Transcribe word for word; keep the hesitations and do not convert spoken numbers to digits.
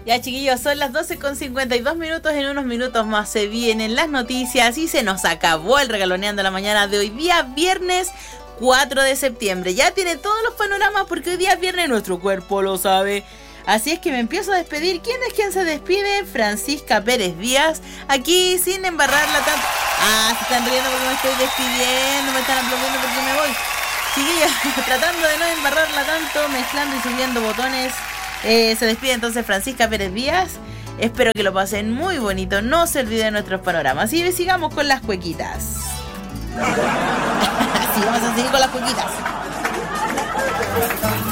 Ya, chiquillos, son las doce con cincuenta y dos minutos. En unos minutos más se vienen las noticias y se nos acabó el Regaloneando la Mañana de hoy día, viernes cuatro de septiembre. Ya tiene todos los panoramas porque hoy día es viernes, nuestro cuerpo lo sabe. Así es que me empiezo a despedir. ¿Quién es quien se despide? Francisca Pérez Díaz. Aquí sin embarrarla tanto. Ah, se están riendo porque me estoy despidiendo, me están aplaudiendo porque me voy. Chiquillos, tratando de no embarrarla tanto, mezclando y subiendo botones. Eh, se despide entonces Francisca Pérez Díaz. Espero que lo pasen muy bonito. No se olviden de nuestros panoramas. Y sigamos con las cuequitas. Sí, vamos a seguir con las cuequitas.